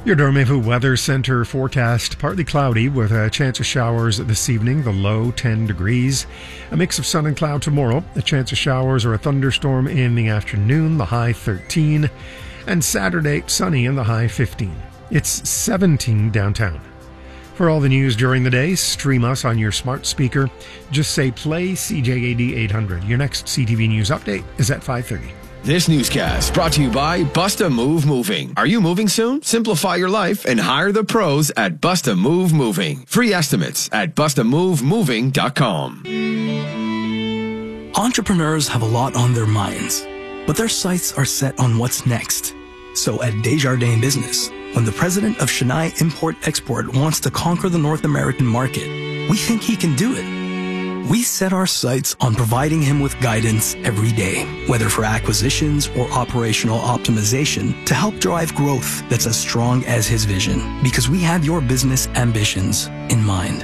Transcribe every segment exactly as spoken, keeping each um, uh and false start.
Your Dormevu Weather Center forecast: partly cloudy with a chance of showers this evening, the low ten degrees. A mix of sun and cloud tomorrow, a chance of showers or a thunderstorm in the afternoon, the high thirteen. And Saturday, sunny and the high fifteen. It's seventeen downtown. For all the news during the day, stream us on your smart speaker. Just say play C J A D eight hundred. Your next C T V News update is at five thirty. This newscast brought to you by Bust a Move Moving. Are you moving soon? Simplify your life and hire the pros at Bust a Move Moving. Free estimates at bust a move moving dot com. Entrepreneurs have a lot on their minds, but their sights are set on what's next. So at Desjardins Business, when the president of Chennai Import-Export wants to conquer the North American market, we think he can do it. We set our sights on providing him with guidance every day, whether for acquisitions or operational optimization, to help drive growth that's as strong as his vision, because we have your business ambitions in mind.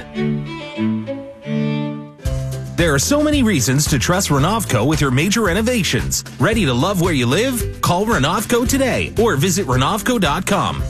There are so many reasons to trust Renovco with your major renovations. Ready to love where you live? Call Renovco today or visit renovco dot com.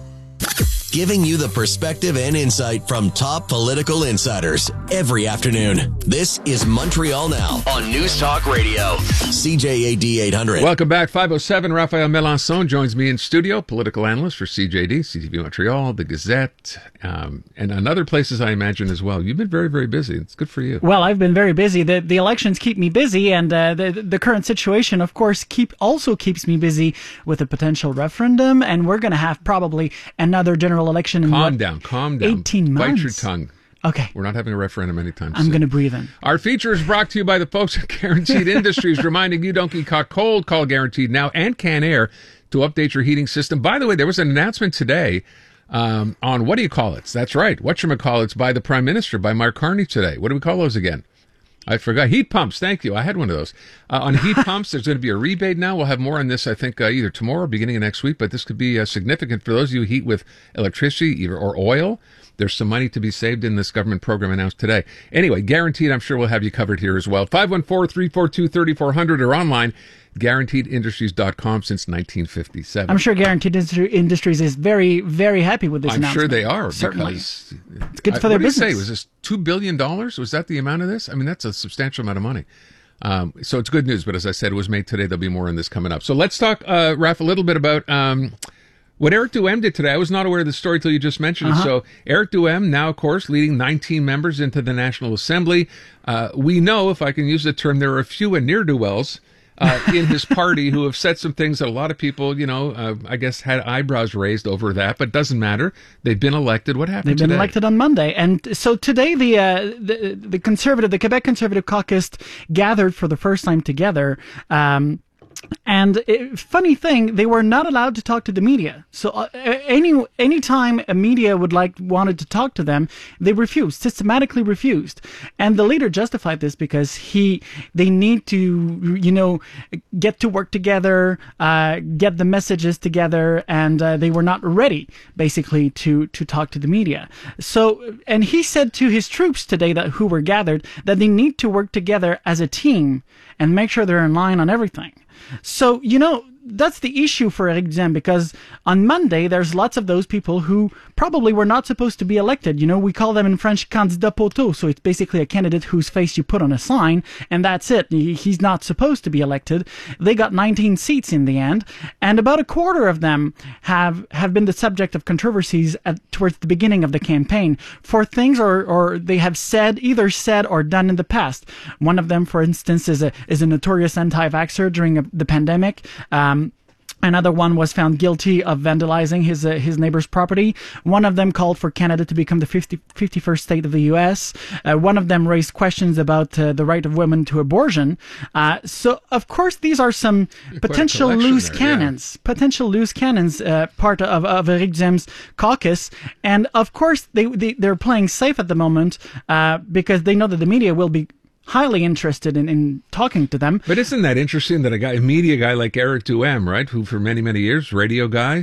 Giving you the perspective and insight from top political insiders every afternoon. This is Montreal Now on News Talk Radio, C J A D eight hundred. Welcome back. five oh seven, Raphael Melançon joins me in studio, political analyst for C J D, C T V Montreal, The Gazette, um, and on other places I imagine as well. You've been very, very busy. It's good for you. Well, I've been very busy. The the elections keep me busy, and uh, the the current situation, of course, keep also keeps me busy with a potential referendum, and we're going to have probably another general election in calm what, down, calm down. eighteen months. Bite your tongue. Okay. We're not having a referendum anytime I'm soon. I'm going to breathe in. Our feature is brought to you by the folks at Guaranteed Industries, reminding you don't get caught cold. Call Guaranteed now and Can Air to update your heating system. By the way, there was an announcement today um, on, what do you call it? That's right, whatchamacallits, by the Prime Minister, by Mark Carney today. What do we call those again? I forgot. Heat pumps. Thank you. I had one of those. Uh, on heat pumps, there's going to be a rebate now. We'll have more on this, I think, uh, either tomorrow or beginning of next week. But this could be uh, significant for those of you who heat with electricity either, or oil. There's some money to be saved in this government program announced today. Anyway, Guaranteed, I'm sure we'll have you covered here as well. five one four, three four two, three four zero zero or online, guaranteed industries dot com since nineteen fifty-seven. I'm sure Guaranteed Industries is very, very happy with this I'm announcement. sure they are. Certainly. Because it's good for I, their what did business. Say? Was this two billion dollars? Was that the amount of this? I mean, that's a substantial amount of money. Um, so it's good news, but as I said, it was made today. There'll be more on this coming up. So let's talk, uh, Raph, a little bit about um, what Eric Duhem did today. I was not aware of the story till you just mentioned uh-huh. it. So Eric Duhem, now, of course, leading nineteen members into the National Assembly. Uh, we know, if I can use the term, there are a few ne'er-do-wells uh, in his party who have said some things that a lot of people, you know, uh, I guess had eyebrows raised over that, but doesn't matter. They've been elected. What happened They've been today? elected on Monday. And so today the, uh, the, the conservative, the Quebec Conservative Caucus gathered for the first time together. Um, And uh, funny thing, they were not allowed to talk to the media. So uh, any any time a media would like wanted to talk to them, they refused, systematically refused. And the leader justified this because he they need to, you know, get to work together, uh, get the messages together, and uh, they were not ready, basically, to to talk to the media. So, and he said to his troops today that who were gathered that they need to work together as a team and make sure they're in line on everything. So, you know, that's the issue for Éric Duhem, because on Monday, there's lots of those people who probably were not supposed to be elected. You know, we call them in French candidat poteau. So it's basically a candidate whose face you put on a sign, and that's it. He's not supposed to be elected. They got nineteen seats in the end, and about a quarter of them have, have been the subject of controversies at, towards the beginning of the campaign for things or, or they have said, either said or done in the past. One of them, for instance, is a, is a notorious anti-vaxxer during a, the pandemic. Um, Another one was found guilty of vandalizing his uh, his neighbor's property. One of them called for Canada to become the fifty-first state of the U S. Uh, one of them raised questions about uh, the right of women to abortion. Uh, so, of course, these are some potential loose there, cannons, yeah. potential loose cannons, uh, part of, of Éric Duhem's caucus. And, of course, they, they, they're playing safe at the moment uh, because they know that the media will be highly interested in, in talking to them. But isn't that interesting that a guy, a media guy like Eric Duhem, right, who for many, many years, radio guy, yeah.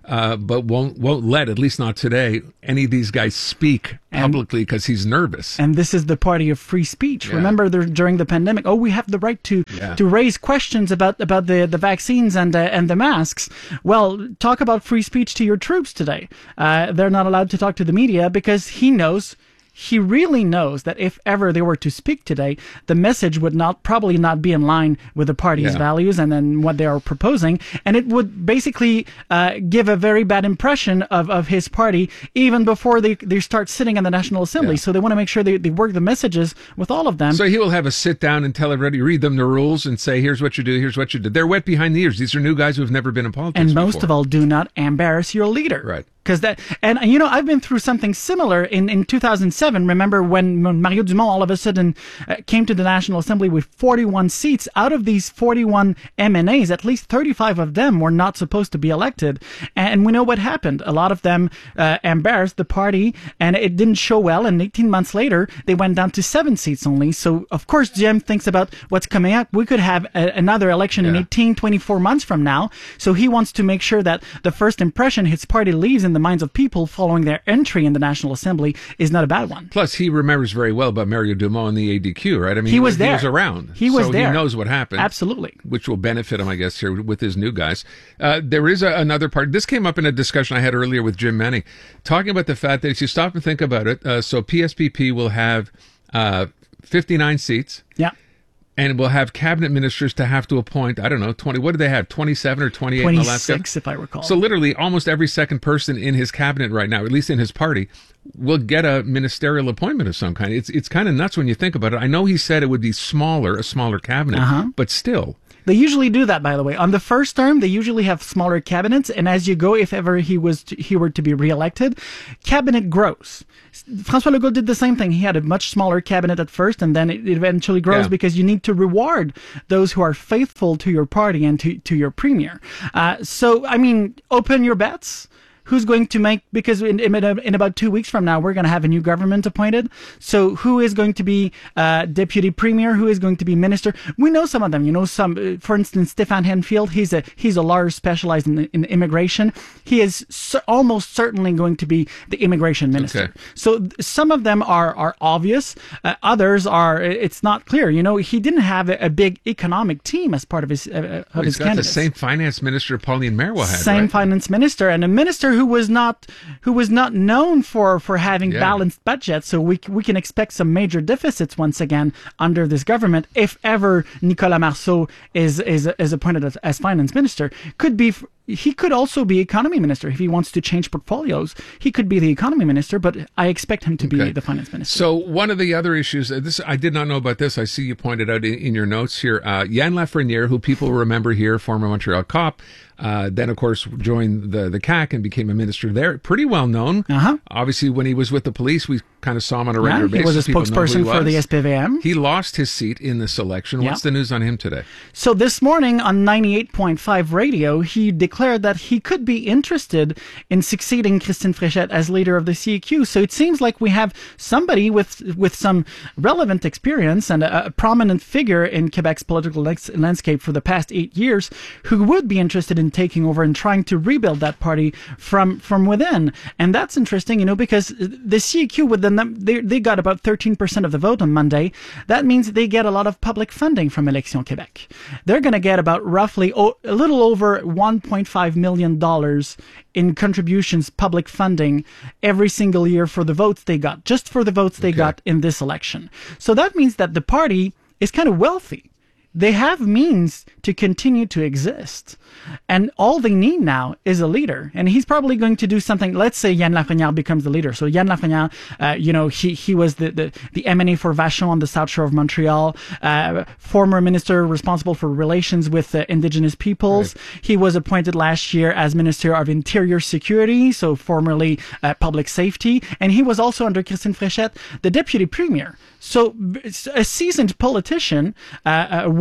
uh, but won't won't let, at least not today, any of these guys speak publicly because he's nervous. And this is the party of free speech. Yeah. Remember, there, during the pandemic, oh, we have the right to Yeah. to raise questions about about the, the vaccines and uh, and the masks. Well, talk about free speech to your troops today. Uh, they're not allowed to talk to the media because he knows. He really knows that if ever they were to speak today, the message would not probably not be in line with the party's Yeah. values and then what they are proposing, and it would basically uh, give a very bad impression of, of his party even before they, they start sitting in the National Assembly. Yeah. So they want to make sure they, they work the messages with all of them. So he will have a sit down and tell everybody, read them the rules and say, here's what you do, here's what you do. They're wet behind the ears. These are new guys who have never been in politics and most before. of all, do not embarrass your leader. Right. Because that, and you know, I've been through something similar in, in two thousand seven. Remember when Mario Dumont all of a sudden uh, came to the National Assembly with forty-one seats? Out of these forty-one M N As, at least thirty-five of them were not supposed to be elected. And we know what happened. A lot of them uh, embarrassed the party, and it didn't show well. And eighteen months later, they went down to seven seats only. So, of course, Jim thinks about what's coming up. We could have a, another election in Yeah. eighteen, twenty-four months from now. So he wants to make sure that the first impression his party leaves in the minds of people following their entry in the National Assembly is not a bad one. Plus, he remembers very well about Mario Dumont and the A D Q, right? I mean, He was there. He was around. He was so there. He knows what happened. Absolutely. Which will benefit him, I guess, here with his new guys. Uh, there is a, another part. This came up in a discussion I had earlier with Jim Manning, talking about the fact that if you stop and think about it, uh, so P S P P will have uh, fifty-nine seats. Yeah. And we'll have cabinet ministers to have to appoint, I don't know, twenty, what do they have, twenty-seven or twenty-eight in the last cabinet? twenty-six, if I recall. So literally almost every second person in his cabinet right now, at least in his party, will get a ministerial appointment of some kind. It's it's kind of nuts when you think about it. I know he said it would be smaller, a smaller cabinet, Uh-huh. but still. They usually do that, by the way. On the first term, they usually have smaller cabinets, and as you go, if ever he was to, he were to be reelected, cabinet grows. François Legault did the same thing. He had a much smaller cabinet at first, and then it eventually grows Yeah. because you need to reward those who are faithful to your party and to, to your premier. Uh, so, I mean, open your bets. Who's going to make, because in, in, in about two weeks from now, we're going to have a new government appointed. So who is going to be uh, deputy premier? Who is going to be minister? We know some of them. You know, some, uh, for instance, Stefan Henfield, he's a, he's a lawyer specialized in, in immigration. He is cer- almost certainly going to be the immigration minister. Okay. So th- some of them are, are obvious. Uh, others are, it's not clear. You know, he didn't have a, a big economic team as part of his, uh, of Well, his he's got candidates. the same finance minister Pauline Marois had, Same right? finance minister, and a minister who was not who was not known for for having Yeah. balanced budgets. So we we can expect some major deficits once again under this government if ever Nicolas Marceau is is is appointed as, as finance minister. Could be. He could also be economy minister if he wants to change portfolios. He could be the economy minister, but I expect him to be Okay. the finance minister. So one of the other issues, uh, this I did not know about this. I see you pointed out in, in your notes here. Uh, Yann Lafreniere, who people remember here, former Montreal cop, uh, then of course joined the the C A C and became a minister there. Pretty well known. Uh-huh. Obviously, when he was with the police, we kind of saw him on a regular Yeah, he basis. was a People know who spokesperson he for the was. S P V M. He lost his seat in this election. Yeah. What's the news on him today? So this morning on ninety-eight point five radio, he declared that he could be interested in succeeding Christine Fréchette as leader of the C A Q. So it seems like we have somebody with with some relevant experience and a, a prominent figure in Quebec's political lex- landscape for the past eight years who would be interested in taking over and trying to rebuild that party from from within. And that's interesting, you know, because the C A Q, with the num- they, they got about thirteen percent of the vote on Monday. That means they get a lot of public funding from Élections Québec. They're going to get about roughly oh, a little over one point five million dollars in contributions, public funding, every single year for the votes they got, just for the votes they Okay. got in this election. So that means that the party is kind of wealthy. They have means to continue to exist. And all they need now is a leader. And he's probably going to do something. Let's say Yann Lafreniere becomes the leader. So Yann Lafreniere, uh, you know, he, he was the, the, the M and A for Vachon on the South Shore of Montreal, uh, former minister responsible for relations with uh, Indigenous peoples. Right. He was appointed last year as Minister of Interior Security, so formerly uh, Public Safety. And he was also under Christine Fréchette, the Deputy Premier. So a seasoned politician, uh, uh,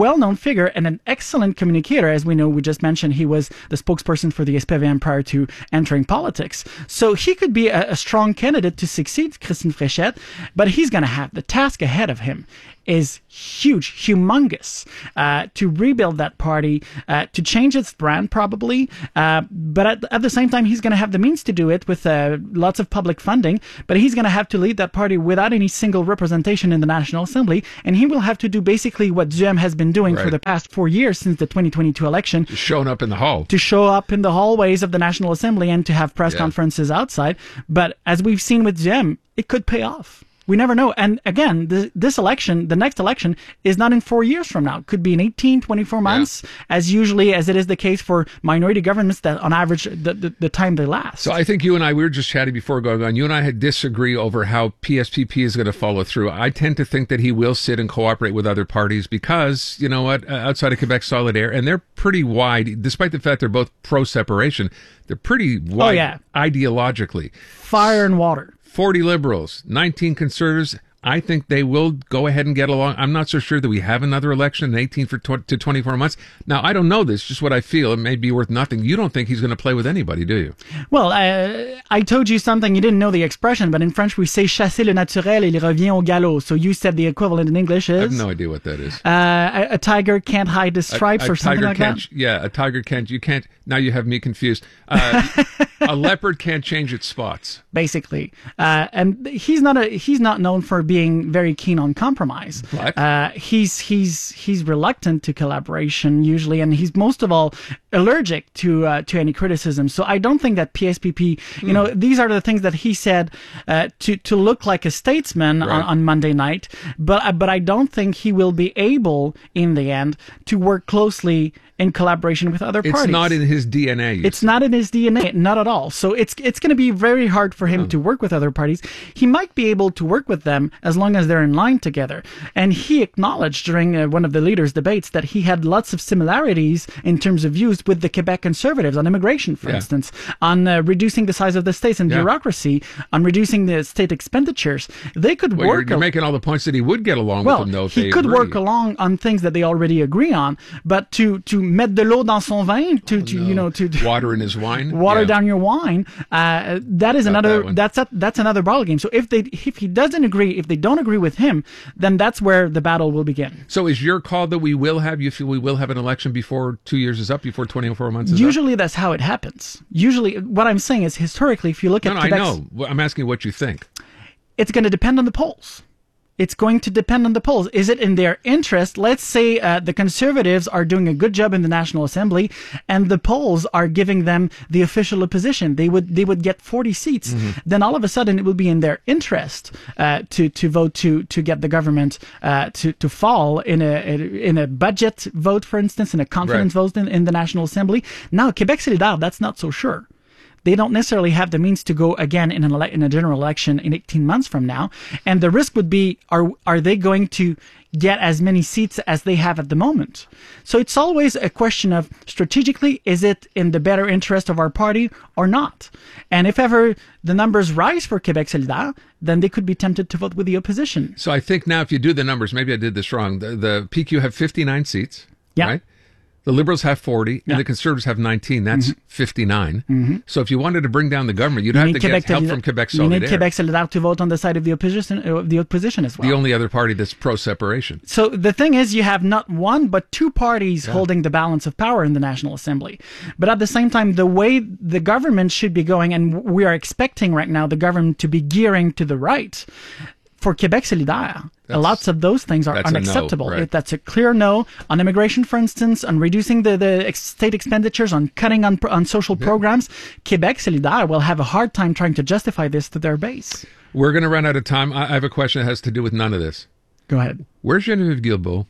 well-known figure and an excellent communicator. As we know, we just mentioned he was the spokesperson for the S P V M prior to entering politics. So he could be a, a strong candidate to succeed Christine Fréchette, but he's going to have the task ahead of him is huge, humongous, uh, to rebuild that party, uh, to change its brand probably, uh, but at, at the same time, he's going to have the means to do it with uh, lots of public funding, but he's going to have to lead that party without any single representation in the National Assembly, and he will have to do basically what Duhem has been doing Right. for the past four years since the twenty twenty-two election, Just showing up in the hall. to show up in the hallways of the National Assembly and to have press Yeah. conferences outside. But as we've seen with Duhem, it could pay off. We never know. And again, this, this election, the next election, is not in four years from now. It could be in eighteen, twenty-four months, as usually as it is the case for minority governments that on average, the, the, the time they last. So I think you and I, we were just chatting before going on. You and I had disagree over how P S P P is going to follow through. I tend to think that he will sit and cooperate with other parties because, you know what, uh, outside of Quebec Solidaire, and they're pretty wide, despite the fact they're both pro-separation, they're pretty wide Oh, yeah. ideologically. Fire and water. forty liberals, nineteen conservatives. I think they will go ahead and get along. I'm not so sure that we have another election in eighteen for tw- to twenty-four months. Now, I don't know this, just what I feel. It may be worth nothing. You don't think he's going to play with anybody, do you? Well, uh, I told you something, you didn't know the expression, but in French we say chasser le naturel et il revient au galop. So you said the equivalent in English I is? have no idea what that is. Uh, a, a tiger can't hide his stripes a, a or something tiger like can't, that? Yeah, a tiger can't. You can't. Now you have me confused. Uh, a leopard can't change its spots. Basically, uh, and he's not a he's not known for being very keen on compromise. What? Uh, he's he's he's reluctant to collaboration usually, and he's most of all allergic to uh, to any criticism. So I don't think that P S P P, you know, these are the things that he said uh, to to look like a statesman Right. on, on Monday night. But but I don't think he will be able in the end to work closely in collaboration with other It's parties. not in his D N A. you It's not in his D N A, not at all. So it's it's going to be very hard for him to work with other parties. He might be able to work with them as long as they're in line together. And he acknowledged during uh, one of the leaders' debates that he had lots of similarities in terms of views with the Quebec Conservatives on immigration, for Yeah. instance, on uh, reducing the size of the states and Yeah. bureaucracy, on reducing the state expenditures. They could Well, you're, work. you're a- making all the points that he would get along well, with them, though. If he they could agree. work along on things that they already agree on, but to to mettre de l'eau dans son vin, to, to you know to, to water in his wine. water Yeah. down your wine. Uh, that is Got another. that one. that's a, that's another ballgame. So if they if he doesn't agree, if they don't agree with him, then that's where the battle will begin. So is your call that we will have, you feel we will have an election before two years is up, before twenty-four months is up? Usually that's how it happens. Usually, what I'm saying is historically, if you look No, at no, I Quebec's, know. Well, I'm asking what you think. it's going to depend on the polls. It's going to depend on the polls. Is it in their interest? Let's say uh, the Conservatives are doing a good job in the National Assembly, and the polls are giving them the official opposition. They would they would get forty seats. Mm-hmm. Then all of a sudden, it will be in their interest uh, to to vote to to get the government uh, to to fall in a in a budget vote, for instance, in a confidence Right. vote in, in the National Assembly. Now, Quebec Solidaire, that's not so sure. They don't necessarily have the means to go again in an ele- in a general election in eighteen months from now. And the risk would be, are are they going to get as many seats as they have at the moment? So it's always a question of strategically, is it in the better interest of our party or not? And if ever the numbers rise for Quebec Solidaire, then they could be tempted to vote with the opposition. So I think now if you do the numbers, maybe I did this wrong. The, the P Q have fifty-nine seats, Yeah. right? The Liberals have forty, Yeah. and the Conservatives have nineteen. That's fifty-nine. Mm-hmm. So if you wanted to bring down the government, you'd You have need to get Quebec help Solida- from Quebec You need Solidaire, Quebec Solidaire to vote on the side of the opposition, uh, of the opposition as well. the only other party that's pro-separation. So the thing is, you have not one but two parties holding the balance of power in the National Assembly. But at the same time, the way the government should be going, and we are expecting right now the government to be gearing to the right. For Quebec Solidaire, That's- lots of those things are that's a no, unacceptable. right. If that's a clear no on immigration, for instance, on reducing the, the ex- state expenditures, on cutting on on social programs. Quebec Solidaire will have a hard time trying to justify this to their base. We're going to run out of time. I I have a question that has to do with none of this. Go ahead. Where's Geneviève Guilbeault?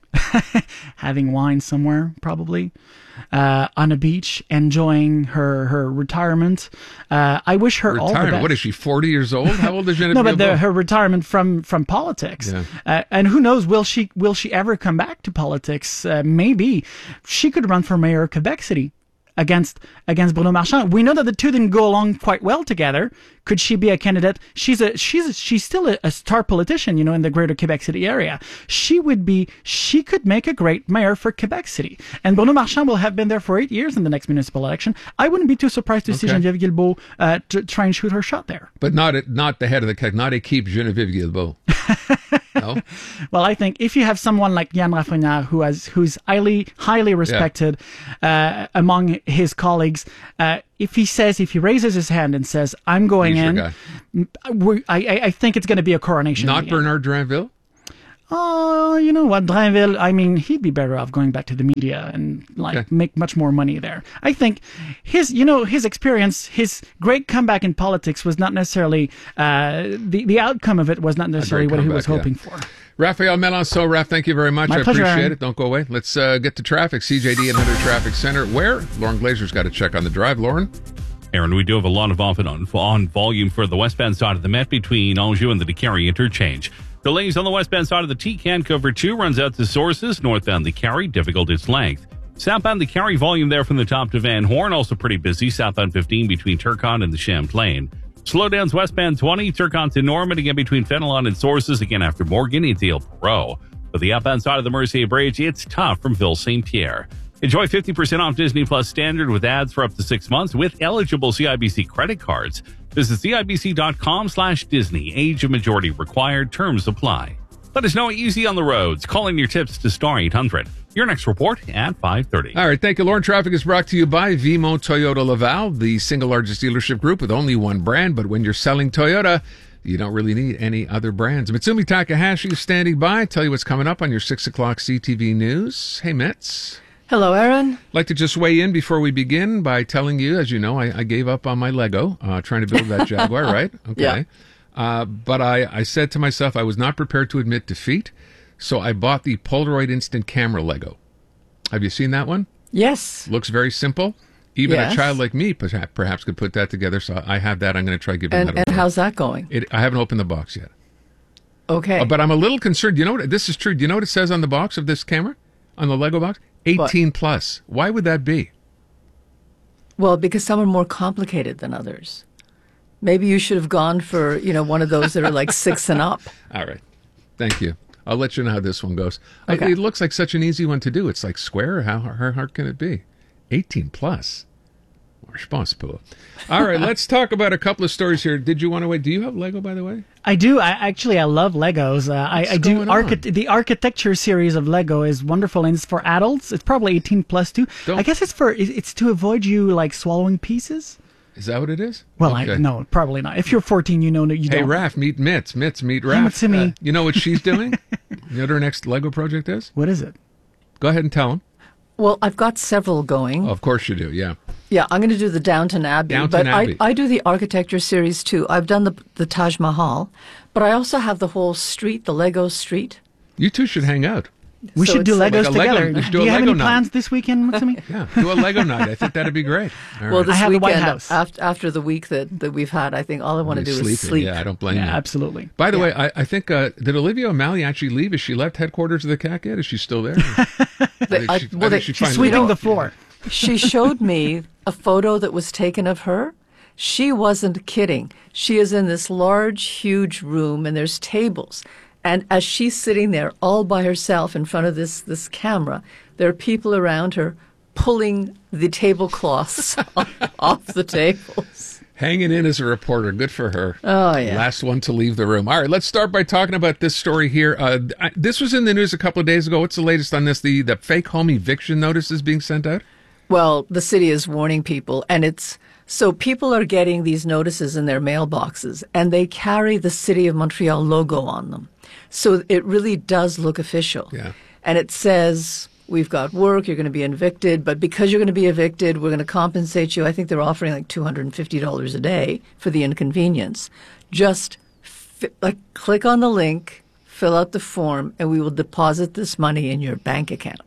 Having wine somewhere, probably, uh, on a beach, enjoying her, her retirement. Uh, I wish her all the Retirement. best. What is she, forty years old? How old is Geneviève No, but the, Guilbeault? her retirement from, from politics. Yeah. Uh, and who knows, will she will she ever come back to politics? Uh, maybe. She could run for mayor of Quebec City. against against Bruno Marchand. We know that the two didn't go along quite well together. Could she be a candidate? She's a she's a, she's still a, a star politician, you know, in the greater Quebec City area. She would be she could make a great mayor for Quebec City. And Bruno Marchand will have been there for eight years in the next municipal election. I wouldn't be too surprised to okay. see Geneviève Guilbeault uh, to try and shoot her shot there. But not at, not the head of the Quebec, not Équipe Geneviève Guilbeault. No? Well, I think if you have someone like Yann Lafrenière, who has who's highly highly respected yeah. uh, among his colleagues, uh, if he says if he raises his hand and says I'm going He's in, I, I I think it's going to be a coronation. Not Bernard Drinville. Oh, you know what, Drinville, I mean, he'd be better off going back to the media and, like, okay. make much more money there. I think his, you know, his experience, his great comeback in politics was not necessarily, uh, the, the outcome of it was not necessarily what comeback, he was hoping yeah. for. Raphael Melançon, Raph, thank you very much. My I pleasure, appreciate Aaron. it. Don't go away. Let's uh, get to traffic. C J D eight hundred Traffic Center. Where? Lauren Glazer's got to check on the drive. Lauren? Aaron, we do have a lot of off and on, on volume for the westbound side of the Met between Anjou and the DeCarry interchange. Delays on the westbound side of the T C A N cover two runs out to Sources. Northbound the Carry, difficult its length. Southbound the Carry volume there from the top to Van Horn, also pretty busy. Southbound fifteen between Turcotte and the Champlain. Slowdowns westbound twenty, Turcotte to Norman, again between Fenelon and Sources, again after Morgan into El Perot. But the outbound side of the Mercier Bridge, it's tough from Ville Saint Pierre. Enjoy fifty percent off Disney Plus Standard with ads for up to six months with eligible C I B C credit cards. Visit cibc.com slash Disney. Age and majority required. Terms apply. Let us know what you see on the roads. Call in your tips to star eight hundred. Your next report at five thirty. All right. Thank you, Lauren. Traffic is brought to you by Vimo Toyota Laval, the single largest dealership group with only one brand. But when you're selling Toyota, you don't really need any other brands. Mitsumi Takahashi is standing by. Tell you what's coming up on your six o'clock C T V News. Hey, Mitz. Hello, Aaron. I'd like to just weigh in before we begin by telling you, as you know, I, I gave up on my Lego, uh, trying to build that Jaguar, right? Okay. Yeah. Uh, but I, I said to myself I was not prepared to admit defeat, so I bought the Polaroid Instant Camera Lego. Have you seen that one? Yes. Looks very simple. Even yes. a child like me perhaps, perhaps could put that together, so I have that. I'm going to try giving and, that a And try. how's that going? It, I haven't opened the box yet. Okay. Uh, but I'm a little concerned. You know what? This is true. Do you know what it says on the box of this camera? On the Lego box? eighteen what? Plus. Why would that be? Well, because some are more complicated than others. Maybe you should have gone for, you know, one of those that are like six and up. All right. Thank you. I'll let you know how this one goes. Okay. It looks like such an easy one to do. It's like square. How, how hard can it be? eighteen plus. Responsible. All right, let's talk about a couple of stories here. Did you want to wait? Do you have Lego, by the way? I do. I actually I love Legos. Uh, I, I do. Archi- the architecture series of Lego is wonderful, and it's for adults. It's probably eighteen plus too. Don't. I guess it's for it's to avoid you like swallowing pieces. Is that what it is? Well, okay. I no, probably not. If you're fourteen, you know you hey, don't. Hey, Raph, meet Mitz. Mitz, meet Raph. Hey, Mitz, uh, you know what she's doing? You know what her next Lego project is? What is it? Go ahead and tell him. Well, I've got several going. Oh, of course you do, yeah. Yeah, I'm going to do the Downton Abbey. Downton but Abbey. I, I do the architecture series too. I've done the the Taj Mahal, but I also have the whole street, the Lego street. You two should hang out. We so should do Legos like together. Lego, do, do you a have Lego any night. plans this weekend, Matsumi? Yeah, do a Lego night. I think that'd be great. All well, right. this I have weekend, a White House. After, after the week that, that we've had, I think all I want to do sleeping. is sleep. Yeah, I don't blame Yeah, you. absolutely. By the Yeah. way, I, I think, uh, did Olivia O'Malley actually leave? Has she left headquarters of the C A C yet? Is she still there? I think I- she- I well, think they- she she's finally Sweeping left. the floor. She showed me a photo that was taken of her. She wasn't kidding. She is in this large, huge room, and there's tables. And as she's sitting there all by herself in front of this, this camera, there are people around her pulling the tablecloths off, off the tables. Hanging in as a reporter. Good for her. Oh, yeah. Last one to leave the room. All right, let's start by talking about this story here. Uh, I, this was in the news a couple of days ago. What's the latest on this? The, the fake home eviction notice is being sent out? Well, the city is warning people, and it's so people are getting these notices in their mailboxes, and they carry the City of Montreal logo on them. So it really does look official. Yeah. And it says, we've got work, you're going to be evicted, but because you're going to be evicted, we're going to compensate you. I think they're offering like two hundred fifty dollars a day for the inconvenience. Just fi- like click on the link, fill out the form, and we will deposit this money in your bank account.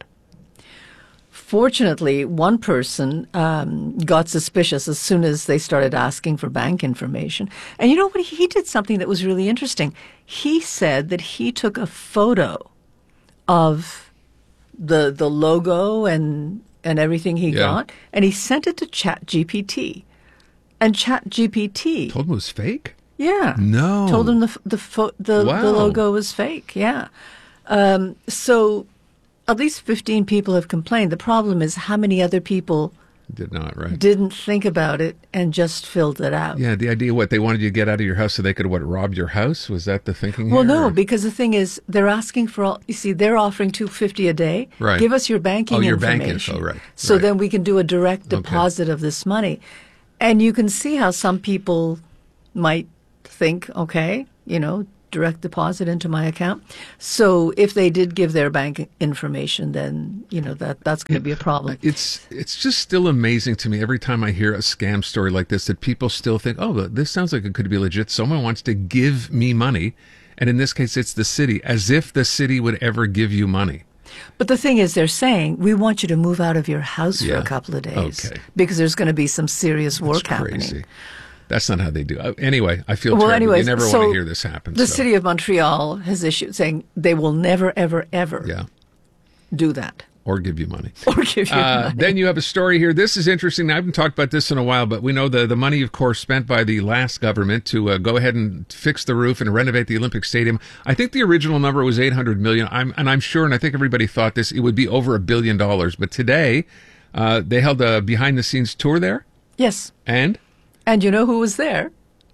Fortunately, one person um, got suspicious as soon as they started asking for bank information. And you know what? He did something that was really interesting. He said that he took a photo of the the logo and and everything he Yeah. got, and he sent it to ChatGPT. And ChatGPT Told him it was fake? Yeah. No. Told him the f- the fo- the, Wow. the logo was fake. Yeah. Um, so at least fifteen people have complained. The problem is how many other people Did not, right? didn't think about it and just filled it out. Yeah, the idea, what, they wanted you to get out of your house so they could, what, rob your house? Was that the thinking Well, here, no, or- because the thing is, they're asking for all. You see, they're offering two fifty a day. Right. Give us your banking Oh, your bank information. info, right, So right. then we can do a direct deposit of this money, and you can see how some people might think, okay, you know, direct deposit into my account. So if they did give their bank information, then you know that that's going to be a problem. It's it's just still amazing to me every time I hear a scam story like this that people still think, oh, this sounds like it could be legit. Someone wants to give me money, and in this case, it's the city, as if the city would ever give you money. But the thing is, they're saying we want you to move out of your house for Yeah. a couple of days Okay. because there's going to be some serious work It's crazy. happening. That's not how they do. Uh, Anyway, I feel Well, terrible. anyways, you never so want to hear this happen. The so. city of Montreal has issued saying they will never, ever, ever yeah, do that or give you money. or give you Uh, money. then you have a story here. This is interesting. I haven't talked about this in a while, but we know the, the money, of course, spent by the last government to uh, go ahead and fix the roof and renovate the Olympic Stadium. I think the original number was eight hundred million dollars. I'm, and I'm sure, and I think everybody thought this, it would be over a billion dollars. But today, uh, they held a behind-the-scenes tour there. Yes. And? And you know who was there?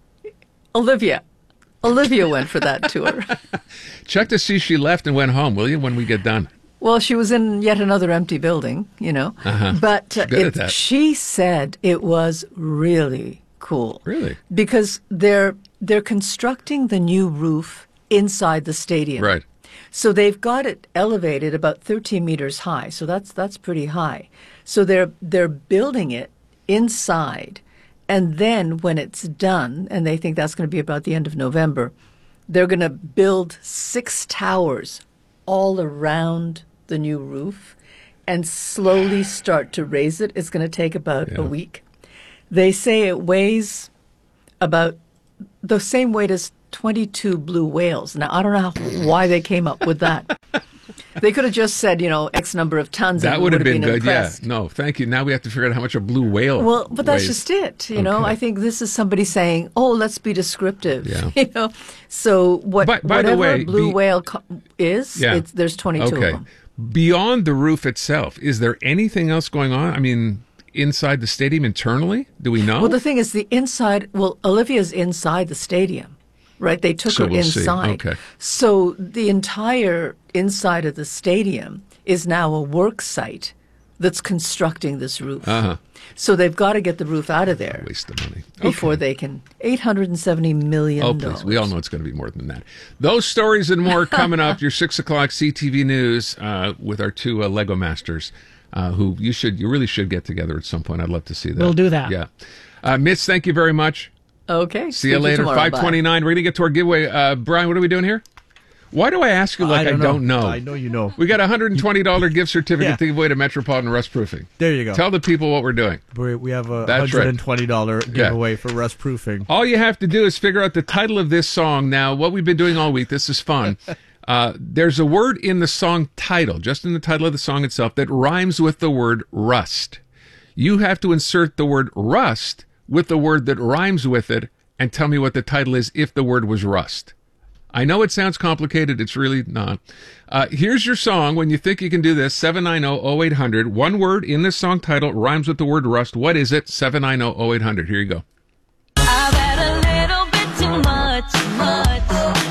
Olivia. Olivia went for that tour. Check to see she left and went home, will you, when we get done? Well, she was in yet another empty building, you know. Uh-huh. But uh, She's good at it- that. she said it was really cool. Really? Because they're they're constructing the new roof inside the stadium. Right. So they've got it elevated about thirteen meters high. So that's that's pretty high. So they're they're building it inside, and then when it's done, and they think that's going to be about the end of November, they're going to build six towers all around the new roof and slowly start to raise it. It's going to take about Yeah. a week. They say it weighs about the same weight as twenty-two blue whales. Now, I don't know how, why they came up with that. They could have just said, you know, X number of tons. That and would have been, been good, impressed. yeah. No, thank you. Now we have to figure out how much a blue whale Well, but that's weighs. just it. You know, Okay. I think this is somebody saying, "Oh, let's be descriptive." Yeah. You know, so what? By- by the whatever way, a blue be- whale co- is, Yeah. it's, there's twenty-two Okay. of them. Beyond the roof itself, is there anything else going on? I mean, inside the stadium internally? Do we know? Well, the thing is, the inside. Well, Olivia's inside the stadium, right? They took So her we'll see. inside. Okay. So the entire inside of the stadium is now a work site that's constructing this roof. Uh-huh. So they've got to get the roof out of there Waste of money. before Okay. they can. Eight hundred and seventy million Oh, dollars. please. We all know it's going to be more than that. Those stories and more coming up. Your six o'clock C T V News uh, with our two uh, Lego masters, uh, who you should, you really should get together at some point. I'd love to see that. We'll do that. Yeah. Uh, Mitch, thank you very much. Okay. See you speak later. tomorrow. Five Bye. twenty-nine. We're going to get to our giveaway. Uh, Brian, what are we doing here? Why do I ask you like I don't, know? I know you know. We got a one hundred twenty dollars gift certificate Yeah. to give away to Metropolitan Rust Proofing. There you go. Tell the people what we're doing. We we have a That's hundred and twenty dollar Yeah. giveaway for rust proofing. All you have to do is figure out the title of this song. Now, what we've been doing all week, this is fun. Uh, there's a word in the song title, just in the title of the song itself, that rhymes with the word rust. You have to insert the word rust with the word that rhymes with it and tell me what the title is if the word was rust. I know it sounds complicated. It's really not. Uh, here's your song. When you think you can do this, seven nine zero, zero eight hundred. One word in this song title rhymes with the word rust. What is it? seven nine zero, zero eight hundred. Here you go. I've had a little bit too much, much.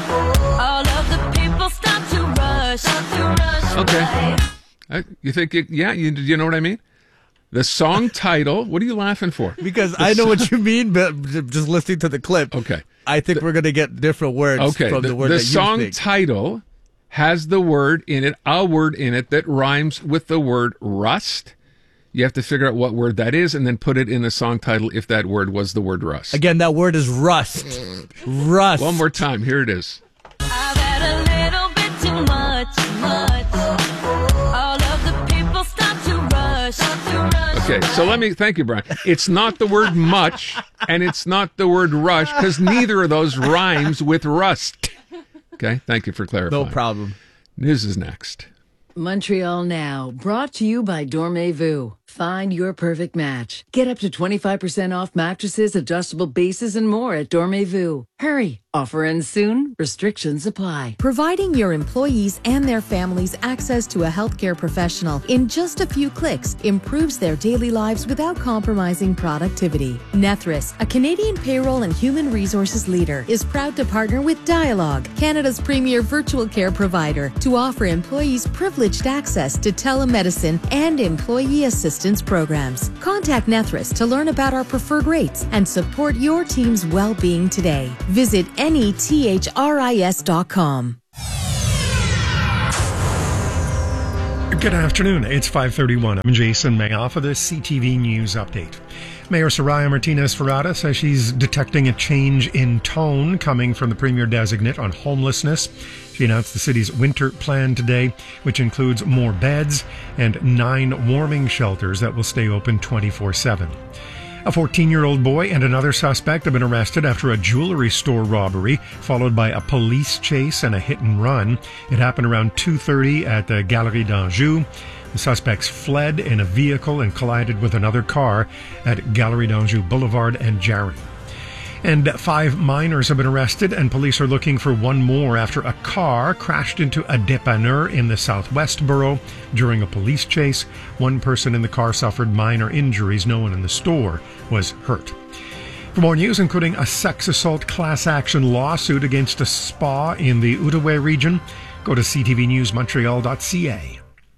All of the people start to rush, start to rush. Okay. Uh, you think, it, yeah, you, you know what I mean? The song title, what are you laughing for? Because I know what you mean, but j- just listening to the clip, Okay. I think we're going to get different words Okay, from the, the, word the that song you think. title has the word in it, a word in it that rhymes with the word rust. You have to figure out what word that is and then put it in the song title if that word was the word rust. Again, that word is rust. Rust. One more time. Here it is. I've had a little bit too much, much. All of the people start to rush, start to rush. Okay, so let me, thank you, Brian. It's not the word much and it's not the word rush because neither of those rhymes with rust. Okay, thank you for clarifying. No problem. News is next. Montreal Now, brought to you by Dormez-vous. Find your perfect match. Get up to twenty-five percent off mattresses, adjustable bases, and more at Dormez-vous. Hurry. Offer ends soon. Restrictions apply. Providing your employees and their families access to a healthcare professional in just a few clicks improves their daily lives without compromising productivity. Nethris, a Canadian payroll and human resources leader, is proud to partner with Dialogue, Canada's premier virtual care provider, to offer employees privileged access to telemedicine and employee assistance programs. Contact Nethris to learn about our preferred rates and support your team's well-being today. Visit nethris dot com. Good afternoon. It's five thirty-one. I'm Jason Mayoff for the C T V News Update. Mayor Soraya Martinez-Ferrada says she's detecting a change in tone coming from the Premier-designate on homelessness. She announced the city's winter plan today, which includes more beds and nine warming shelters that will stay open twenty-four seven. A fourteen-year-old boy and another suspect have been arrested after a jewelry store robbery, followed by a police chase and a hit-and-run. It happened around two thirty at the Galerie d'Anjou. The suspects fled in a vehicle and collided with another car at Galerie d'Anjou Boulevard and Jarry. And five minors have been arrested, and police are looking for one more after a car crashed into a dépanneur in the Southwest Borough during a police chase. One person in the car suffered minor injuries. No one in the store was hurt. For more news, including a sex assault class action lawsuit against a spa in the Outaouais region, go to c t v news montreal dot c a.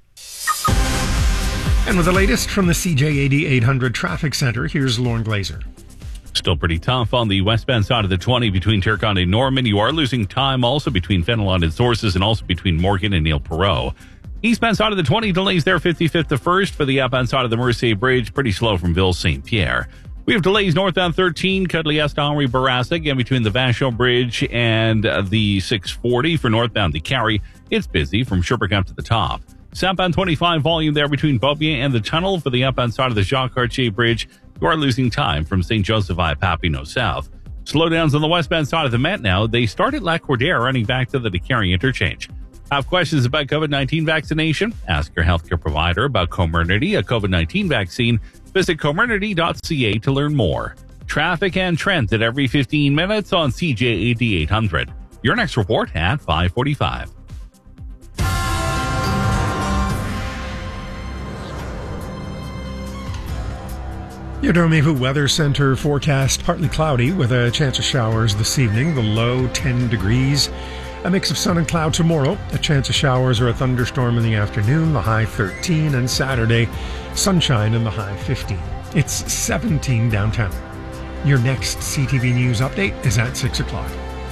And with the latest from the C J A D eight hundred Traffic Center, here's Lauren Glazer. Still pretty tough on the westbound side of the twenty between Terrebonne and Norman. You are losing time also between Fenelon and Sources and also between Morgan and Neil Perot. Eastbound side of the twenty, delays there fifty-fifth to first. For the outbound side of the Mercier Bridge, pretty slow from Ville Saint Pierre. We have delays northbound thirteen, Cudley-Est Henri Bourassa, again between the Vachon Bridge and the six forty. For northbound the Carry, it's busy from Sherbrooke up to the top. Southbound twenty-five, volume there between Beaubien and the tunnel. For the outbound side of the Jacques Cartier Bridge, you are losing time from Saint Joseph I Papineau South. Slowdowns on the westbound side of the Met now. They start at Lac-Cordaire, running back to the DeCarry interchange. Have questions about COVID nineteen vaccination? Ask your healthcare provider about Comirnaty, a COVID nineteen vaccine. Visit comirnaty dot c a to learn more. Traffic and trends at every fifteen minutes on C J A D eight hundred. Your next report at five forty-five. Your Dormez-vous Weather Center forecast partly cloudy with a chance of showers this evening. The low ten degrees. A mix of sun and cloud tomorrow. A chance of showers or a thunderstorm in the afternoon. The high thirteen. And Saturday, sunshine in the high fifteen. It's seventeen downtown. Your next C T V News update is at six o'clock.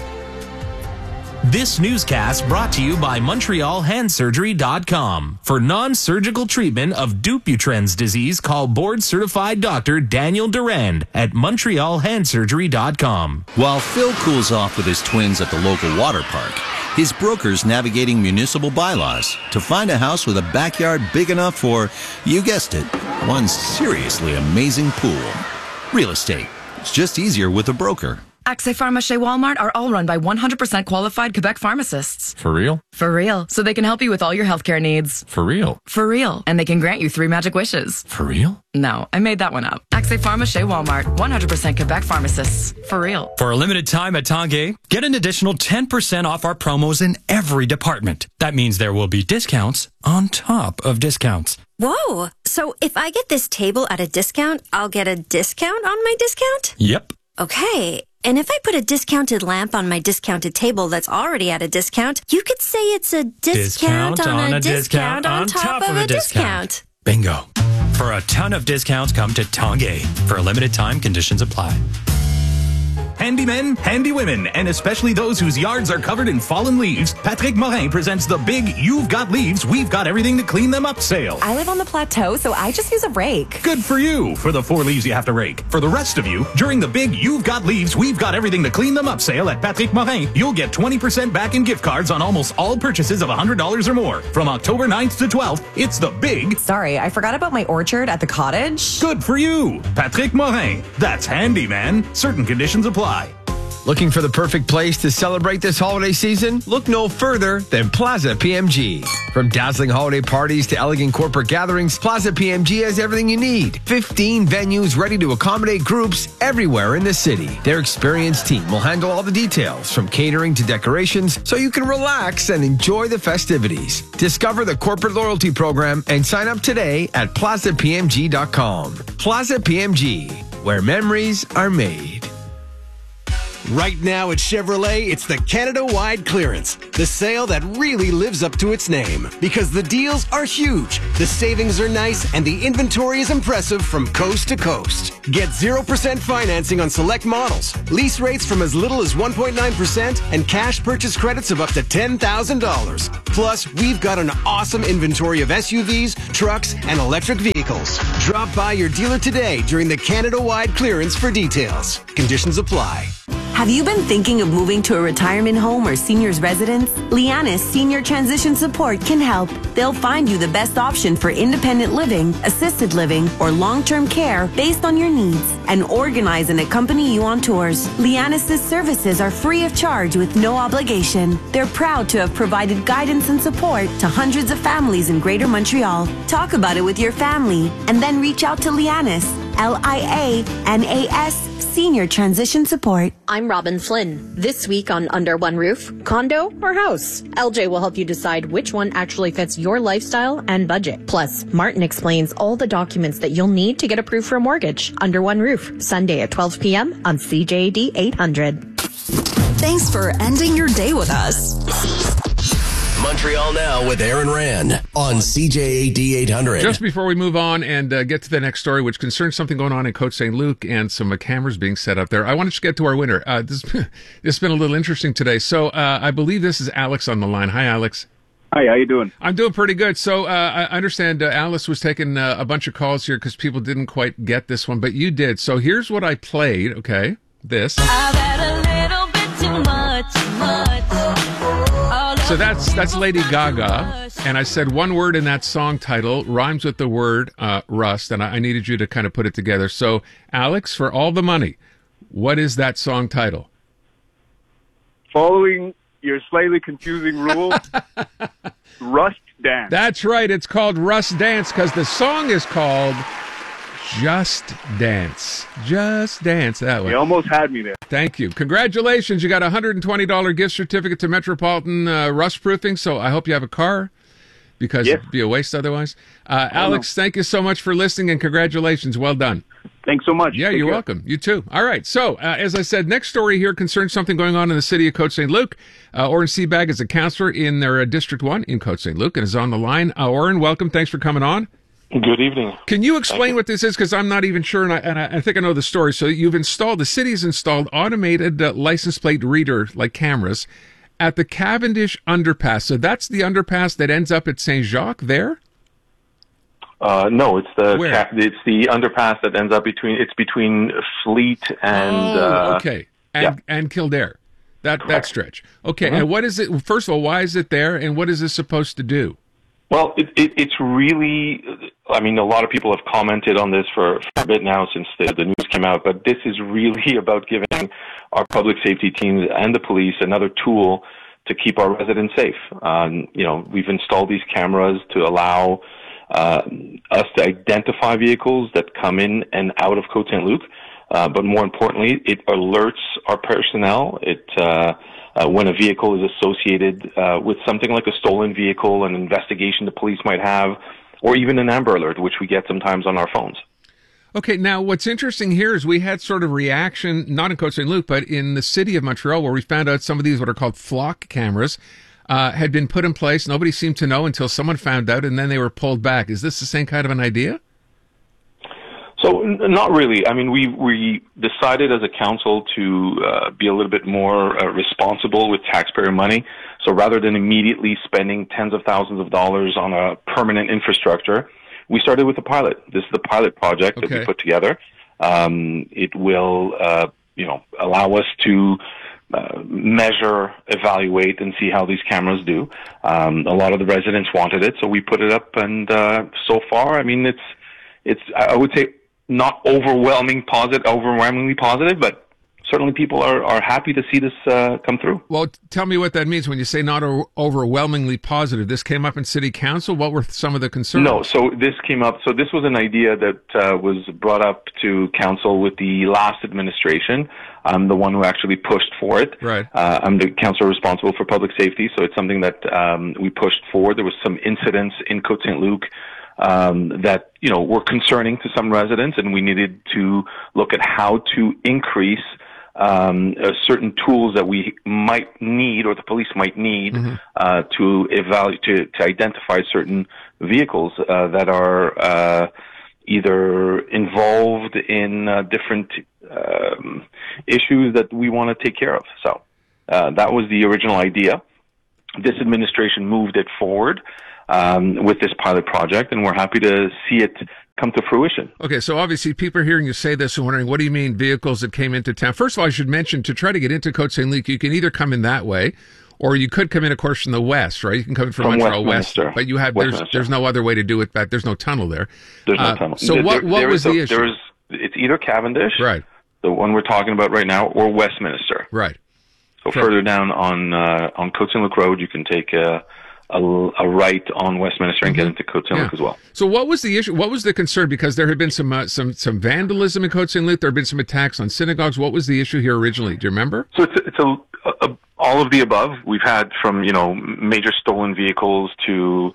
This newscast brought to you by Montreal Hand Surgery dot com. For non-surgical treatment of Dupuytren's disease, call board-certified doctor Daniel Durand at Montreal Hand Surgery dot com. While Phil cools off with his twins at the local water park, his broker's navigating municipal bylaws to find a house with a backyard big enough for, you guessed it, one seriously amazing pool. Real estate. It's just easier with a broker. Accès Pharmacie Walmart are all run by one hundred percent qualified Quebec pharmacists. For real? For real. So they can help you with all your healthcare needs. For real? For real. And they can grant you three magic wishes. For real? No, I made that one up. Accès Pharmacie Walmart, one hundred percent Quebec pharmacists. For real. For a limited time at Tanguay, get an additional ten percent off our promos in every department. That means there will be discounts on top of discounts. Whoa! So if I get this table at a discount, I'll get a discount on my discount? Yep. Okay. And if I put a discounted lamp on my discounted table that's already at a discount, you could say it's a discount, discount on, on a, a discount, discount on top, of a discount. discount. Bingo. For a ton of discounts, come to Tanguay. For a limited time, conditions apply. Handy men, handy women, and especially those whose yards are covered in fallen leaves, Patrick Morin presents the big You've Got Leaves, We've Got Everything to Clean Them Up sale. I live on the plateau, so I just use a rake. Good for you for the four leaves you have to rake. For the rest of you, during the big You've Got Leaves, We've Got Everything to Clean Them Up sale at Patrick Morin, you'll get twenty percent back in gift cards on almost all purchases of one hundred dollars or more. From October ninth to twelfth, it's the big... Sorry, I forgot about my orchard at the cottage. Good for you, Patrick Morin. That's handy, man. Certain conditions apply. Looking for the perfect place to celebrate this holiday season? Look no further than Plaza P M G. From dazzling holiday parties to elegant corporate gatherings, Plaza P M G has everything you need. fifteen venues ready to accommodate groups everywhere in the city. Their experienced team will handle all the details, from catering to decorations, so you can relax and enjoy the festivities. Discover the corporate loyalty program and sign up today at plaza p m g dot com. Plaza P M G, where memories are made. Right now at Chevrolet, it's the Canada-wide clearance. The sale that really lives up to its name. Because the deals are huge, the savings are nice, and the inventory is impressive from coast to coast. Get zero percent financing on select models, lease rates from as little as one point nine percent, and cash purchase credits of up to ten thousand dollars. Plus, we've got an awesome inventory of S U Vs, trucks, and electric vehicles. Drop by your dealer today during the Canada-wide clearance for details. Conditions apply. Have you been thinking of moving to a retirement home or senior's residence? Lianis Senior Transition Support can help. They'll find you the best option for independent living, assisted living, or long-term care based on your needs, and organize and accompany you on tours. Lianis' services are free of charge with no obligation. They're proud to have provided guidance and support to hundreds of families in Greater Montreal. Talk about it with your family, and then reach out to Lianis, L I A N A S, Senior Transition Support. I'm Robin Flynn. This week on Under One Roof, condo or house? L J will help you decide which one actually fits your lifestyle and budget. Plus, Martin explains all the documents that you'll need to get approved for a mortgage. Under One Roof, Sunday at twelve p.m. on C J A D eight hundred. Thanks for ending your day with us. Montreal Now with Aaron Rand on C J A D eight hundred. Just before we move on and uh, get to the next story, which concerns something going on in Côte Saint Luc and some uh, cameras being set up there, I wanted to get to our winner. Uh, this, this has been a little interesting today. So uh, I believe this is Alex on the line. Hi, Alex. Hi, how you doing? I'm doing pretty good. So uh, I understand uh, Alice was taking uh, a bunch of calls here because people didn't quite get this one, but you did. So here's what I played, okay? This. I've had a little bit too much, much. So that's that's Lady Gaga, and I said one word in that song title rhymes with the word uh, rust, and I, I needed you to kind of put it together. So, Alex, for all the money, what is that song title? Following your slightly confusing rule, Rust Dance. That's right. It's called Rust Dance because the song is called Just Dance. Just Dance. That one. You almost had me there. Thank you. Congratulations. You got a one hundred twenty dollars gift certificate to Metropolitan uh, Rust Proofing, so I hope you have a car because yes. it'd be a waste otherwise. Uh, Alex, thank you so much for listening, and congratulations. Well done. Thanks so much. Yeah, Take you're care. welcome. You too. All right. So, uh, as I said, next story here concerns something going on in the city of Côte Saint Luc. Uh, Oren Seabag is a counselor in their uh, District one in Côte Saint Luc and is on the line. Uh, Oren, welcome. Thanks for coming on. Good evening. Can you explain you. what this is? Because I'm not even sure, and I, and I think I know the story. So you've installed, the city's installed automated uh, license plate reader, like cameras, at the Cavendish underpass. So that's the underpass that ends up at Saint Jacques there? Uh, no, it's the Where? ca- it's the underpass that ends up between, it's between Fleet and... Oh, uh, okay. And, yeah. and Kildare. That, that stretch. Okay, Mhm. and what is it, first of all, why is it there, and what is this supposed to do? Well, it, it, it's really, I mean, a lot of people have commented on this for, for a bit now since the, the news came out, but this is really about giving our public safety teams and the police another tool to keep our residents safe. Um, you know, we've installed these cameras to allow uh, us to identify vehicles that come in and out of Côte Saint Luc, uh, but more importantly, it alerts our personnel. It uh, Uh, when a vehicle is associated uh, with something like a stolen vehicle, an investigation the police might have, or even an Amber Alert, which we get sometimes on our phones. Okay, now what's interesting here is we had sort of reaction, not in Côte Saint Luc, but in the city of Montreal, where we found out some of these what are called flock cameras uh, had been put in place. Nobody seemed to know until someone found out, and then they were pulled back. Is this the same kind of an idea? So, n- not really. I mean, we we decided as a council to uh, be a little bit more uh, responsible with taxpayer money. So rather than immediately spending tens of thousands of dollars on a permanent infrastructure, we started with a pilot. This is the pilot project that Okay. we put together. Um, it will, uh, you know, allow us to uh, measure, evaluate, and see how these cameras do. Um, a lot of the residents wanted it, so we put it up, and uh, so far, I mean, it's it's I would say not overwhelming positive, overwhelmingly positive, but certainly people are, are happy to see this uh, come through. Well, tell me what that means when you say not o- overwhelmingly positive. This came up in City Council. What were some of the concerns? No, so this came up. So this was an idea that uh, was brought up to council with the last administration. I'm the one who actually pushed for it. Right. Uh, I'm the councillor responsible for public safety, so it's something that um, we pushed forward. There was some incidents in Côte Saint Luc um, that you know were concerning to some residents, and we needed to look at how to increase um, uh, certain tools that we might need, or the police might need, Mm-hmm. uh, to evaluate to, to identify certain vehicles uh, that are uh, either involved in uh, different um, issues that we want to take care of. So uh, that was the original idea. This administration moved it forward um, with this pilot project, and we're happy to see it come to fruition. Okay, so obviously people are hearing you say this and wondering, what do you mean vehicles that came into town? First of all, I should mention, to try to get into Côte Saint Luc, you can either come in that way, or you could come in, of course, from the west, right? You can come in from, From Montreal West, Westminster. but you have there's Westminster. there's no other way to do it. Back there's no tunnel there. There's no Uh, tunnel. So There- what what there was is the a- issue? There is, it's either Cavendish, right, the one we're talking about right now, or Westminster. Right. So Sure. further down on uh, on Côte Saint Luc Road, you can take a, a, a right on Westminster and get into Côte Saint Luc Yeah. as well. So what was the issue? What was the concern? Because there had been some uh, some some vandalism in Côte Saint Luc. There had been some attacks on synagogues. What was the issue here originally? Do you remember? So it's a, it's a, a, all of the above. We've had from you know major stolen vehicles to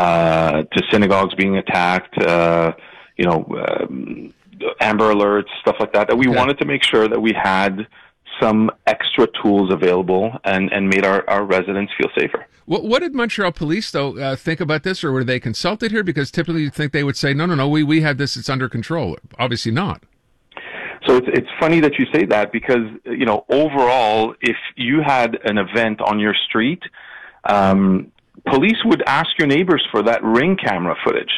uh, to synagogues being attacked. Uh, you know, um, Amber Alerts, stuff like that. That we Okay. wanted to make sure that we had some extra tools available and, and made our, our residents feel safer. What, what did Montreal Police, though, uh, think about this, or were they consulted here? Because typically you'd think they would say, no, no, no, we, we have this, it's under control. Obviously not. So it's it's funny that you say that because, you know, overall, if you had an event on your street, um, police would ask your neighbors for that Ring camera footage.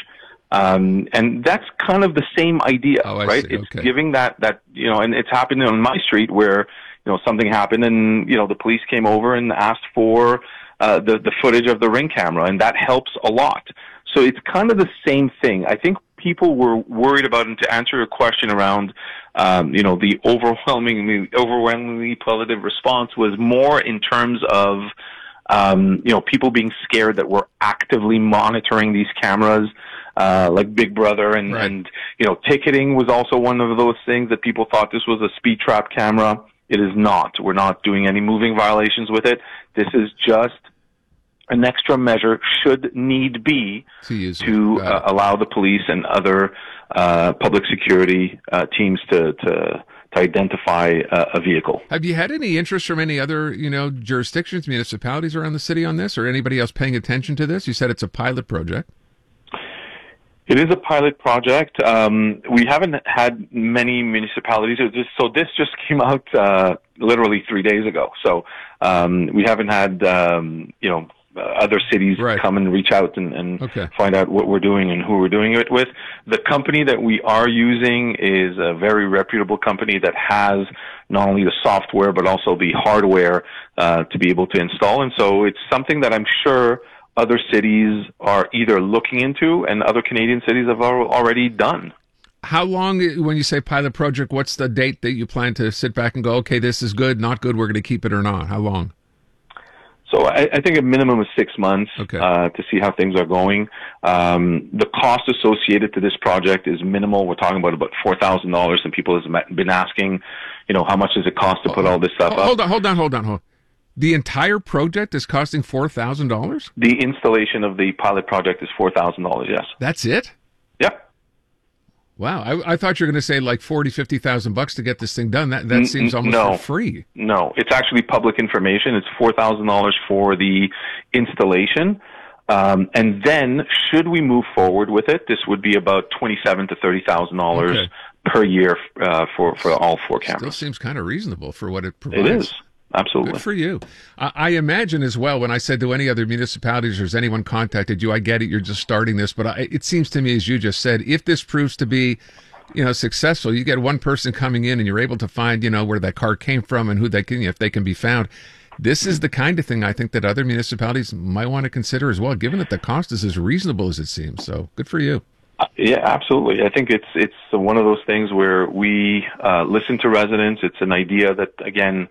Um, and that's kind of the same idea, Oh, I right? see. It's Okay. giving that, that, you know, and it's happening on my street where, you know, something happened and, you know, the police came over and asked for uh, the, the footage of the Ring camera, and that helps a lot. So it's kind of the same thing. I think people were worried about, and to answer your question around, um, you know, the overwhelmingly, overwhelmingly positive response was more in terms of, um, you know, people being scared that we're actively monitoring these cameras, uh, like Big Brother, and, Right. and, you know, ticketing was also one of those things that people thought this was a speed trap camera. It is not. We're not doing any moving violations with it. This is just an extra measure, should need be, to, use to uh, allow the police and other uh, public security uh, teams to, to to identify uh, a vehicle. Have you had any interest from any other, you know, jurisdictions, municipalities around the city on this, or anybody else paying attention to this? You said it's a pilot project. It is a pilot project. Um, we haven't had many municipalities. It was just, so this just came out uh, literally three days ago. So um, we haven't had, um, you know, uh, other cities Right. come and reach out and, and Okay. find out what we're doing and who we're doing it with. The company that we are using is a very reputable company that has not only the software but also the hardware uh, to be able to install. And so it's something that I'm sure other cities are either looking into, and other Canadian cities have al- already done. How long, when you say pilot project, what's the date that you plan to sit back and go, okay, this is good, not good, we're going to keep it or not? How long? So I, I think a minimum of six months Okay. uh, to see how things are going. Um, the cost associated to this project is minimal. We're talking about about four thousand dollars, and people have ma- been asking, you know, how much does it cost to put all this stuff Ho- up? Hold on, hold on, hold on, hold on. The entire project is costing four thousand dollars? The installation of the pilot project is four thousand dollars, yes. That's it? Yep. Wow, I, I thought you were going to say like forty, fifty thousand bucks to get this thing done. That that N- seems almost no. for free. No, it's actually public information. It's four thousand dollars for the installation. Um, and then, should we move forward with it, this would be about twenty-seven to thirty thousand dollars Okay. per year uh, for for all four Still cameras. seems kind of reasonable for what it provides. It is. Absolutely. Good for you. I, I imagine as well, when I said to any other municipalities or has anyone contacted you, I get it, you're just starting this, but I, it seems to me, as you just said, if this proves to be, you know, successful, you get one person coming in and you're able to find, you know, where that car came from and who they can, if they can be found. This is the kind of thing I think that other municipalities might want to consider as well, given that the cost is as reasonable as it seems. So good for you. Uh, yeah, absolutely. I think it's it's one of those things where we uh, listen to residents. It's an idea that, again,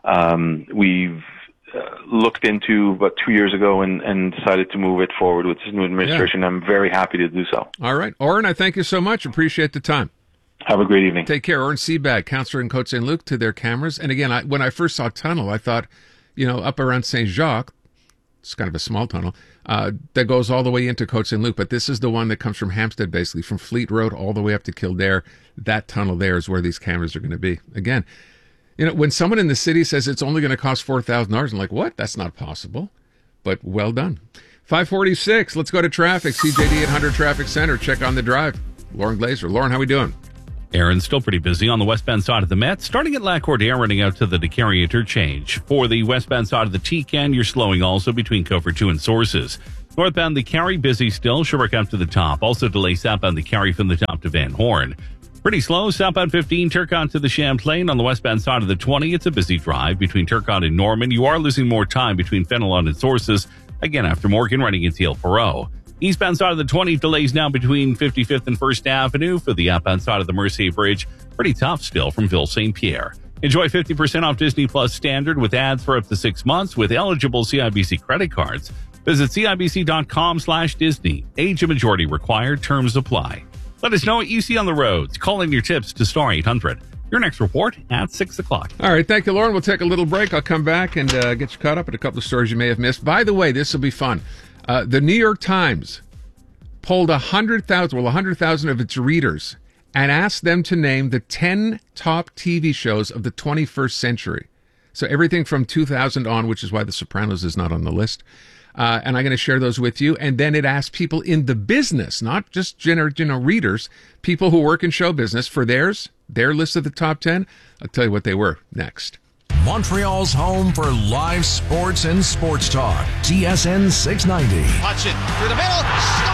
um, we've uh, looked into about two years ago and, and decided to move it forward with this new administration. Yeah. I'm very happy to do so. All right. Oren, I thank you so much. Appreciate the time. Have a great evening. Take care. Oren Seabag, councillor in Côte Saint Luc, to their cameras. And again, I, when I first saw tunnel, I thought, you know, up around Saint Jacques, it's kind of a small tunnel, uh, that goes all the way into Côte Saint Luc. But this is the one that comes from Hampstead, basically, from Fleet Road all the way up to Kildare. That tunnel there is where these cameras are going to be. Again, you know, when someone in the city says it's only going to cost four thousand dollars, I'm like, what? That's not possible. But well done. five forty-six, let's go to traffic. C J D eight hundred Traffic Center. Check on the drive. Lauren Glazer. Lauren, how we doing? Aaron's still pretty busy on the westbound side of the Met, starting at Lacordaire, running out to the DeCarry interchange. For the westbound side of the T C A N, you're slowing also between Cofer two and Sources. Northbound the Carry, busy still, Sherbrooke up to the top. Also delay southbound the Carry from the top to Van Horn. Pretty slow, southbound fifteen, Turcotte to the Champlain. On the westbound side of the twenty, it's a busy drive between Turcotte and Norman. You are losing more time between Fenelon and Sources, again after Morgan running into Hillsborough. Eastbound side of the twenty, delays now between fifty-fifth and First Avenue. For the outbound side of the Mercier Bridge, pretty tough still from Ville Saint Pierre. Enjoy fifty percent off Disney Plus Standard with ads for up to six months with eligible C I B C credit cards. Visit cibc.com slash Disney. Age and majority required. Terms apply. Let us know what you see on the roads. Call in your tips to Star eight hundred. Your next report at six o'clock. All right. Thank you, Lauren. We'll take a little break. I'll come back and uh, get you caught up at a couple of stories you may have missed. By the way, this will be fun. Uh, the New York Times polled one hundred thousand, well, one hundred thousand of its readers and asked them to name the ten top T V shows of the twenty-first century. So everything from two thousand on, which is why The Sopranos is not on the list. Uh, and I'm going to share those with you. And then it asked people in the business, not just gener- you know, readers, people who work in show business, for theirs, their list of the top ten. I'll tell you what they were next. Montreal's home for live sports and sports talk. T S N six ninety. Watch it through the middle.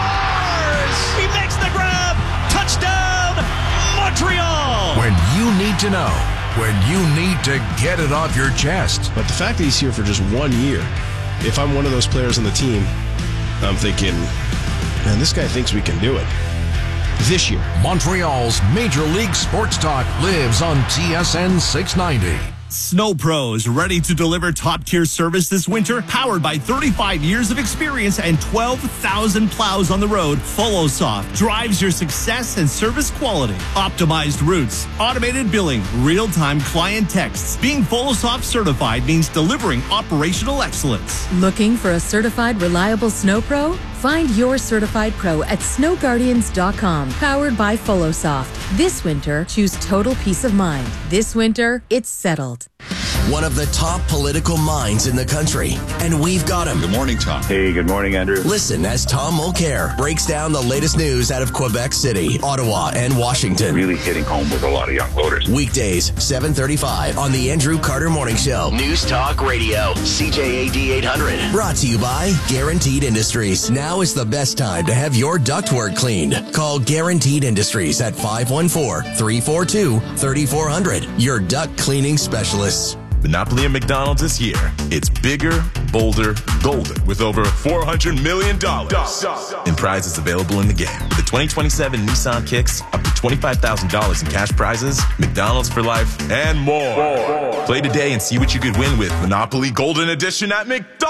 Scores! He makes the grab. Touchdown, Montreal! When you need to know. When you need to get it off your chest. But the fact that he's here for just one year, if I'm one of those players on the team, I'm thinking, man, this guy thinks we can do it. This year. Montreal's Major League Sports Talk lives on T S N six ninety. Snow Pros, ready to deliver top-tier service this winter? Powered by thirty-five years of experience and twelve thousand plows on the road, FollowSoft drives your success and service quality. Optimized routes, automated billing, real-time client texts. Being FollowSoft certified means delivering operational excellence. Looking for a certified, reliable Snow Pro? Find your certified pro at snow guardians dot com. Powered by FollowSoft. This winter, choose total peace of mind. This winter, it's settled. One of the top political minds in the country. And we've got him. Good morning, Tom. Hey, good morning, Andrew. Listen as Tom Mulcair breaks down the latest news out of Quebec City, Ottawa, and Washington. Really hitting home with a lot of young voters. Weekdays, seven thirty-five on the Andrew Carter Morning Show. News Talk Radio, C J A D eight hundred. Brought to you by Guaranteed Industries. Now is the best time to have your ductwork cleaned. Call Guaranteed Industries at five one four, three four two, three four zero zero. Your duct cleaning specialists. Monopoly at McDonald's is here. It's bigger, bolder, golden, with over four hundred million dollars in prizes available in the game. With the twenty twenty-seven Nissan Kicks, up to twenty-five thousand dollars in cash prizes, McDonald's for life, and more. more. Play today and see what you could win with Monopoly Golden Edition at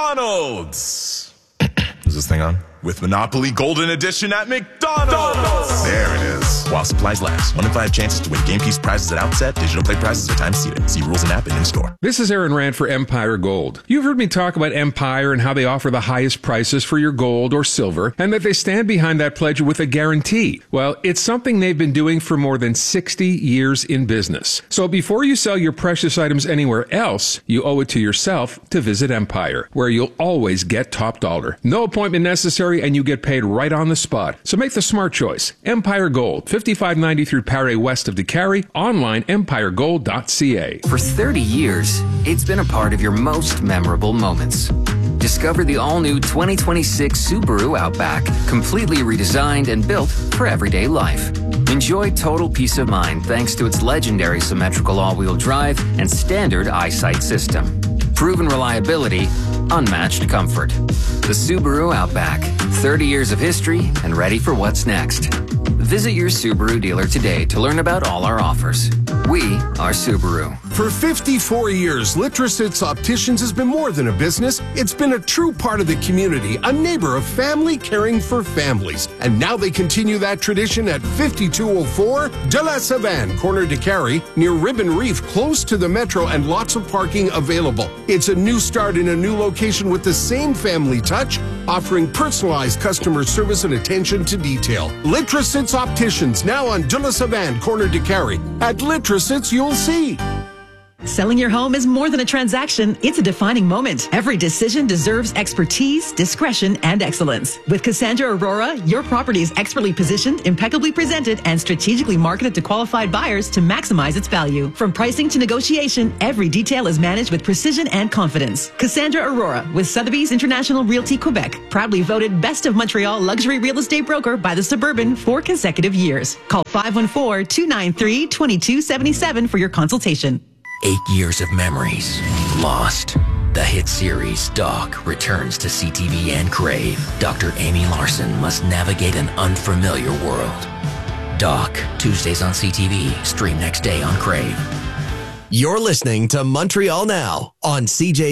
McDonald's. Is this thing on? With Monopoly Golden Edition at McDonald's. There it is. While supplies last. One in five chances to win game piece prizes at outset. Digital play prizes are time seated. See rules and app in in-store. This is Aaron Rand for Empire Gold. You've heard me talk about Empire and how they offer the highest prices for your gold or silver, and that they stand behind that pledge with a guarantee. Well, it's something they've been doing for more than sixty years in business. So before you sell your precious items anywhere else, you owe it to yourself to visit Empire, where you'll always get top dollar. No appointment necessary, and you get paid right on the spot. So make the smart choice. Empire Gold, fifty-five ninety through Paré west of DeCarry. Online, empire gold dot c a. For thirty years, it's been a part of your most memorable moments. Discover the all-new twenty twenty-six Subaru Outback, completely redesigned and built for everyday life. Enjoy total peace of mind thanks to its legendary symmetrical all-wheel drive and standard eyesight system. Proven reliability, unmatched comfort. The Subaru Outback. thirty years of history and ready for what's next. Visit your Subaru dealer today to learn about all our offers. We are Subaru. For fifty-four years, Litrosits Opticians has been more than a business. It's been a true part of the community, a neighbor of family caring for families. And now they continue that tradition at fifty-two oh four De La Savane, corner de Carrie, near Ribbon Reef, close to the metro and lots of parking available. It's a new start in a new location with the same family touch, offering personalized customer service and attention to detail. Litrosits Opticians, now on De La Savane, corner de Carrie. At Litrosits, you'll see. Selling your home is more than a transaction, it's a defining moment. Every decision deserves expertise, discretion, and excellence. With Cassandra Aurora, your property is expertly positioned, impeccably presented, and strategically marketed to qualified buyers to maximize its value. From pricing to negotiation, every detail is managed with precision and confidence. Cassandra Aurora with Sotheby's International Realty Quebec, proudly voted Best of Montreal Luxury Real Estate Broker by the Suburban for consecutive years. Call five one four, two nine three, two two seven seven for your consultation. Eight years of memories lost. The hit series Doc returns to C T V and Crave. Doctor Amy Larson must navigate an unfamiliar world. Doc, Tuesdays on C T V, stream next day on Crave. You're listening to Montreal Now on C J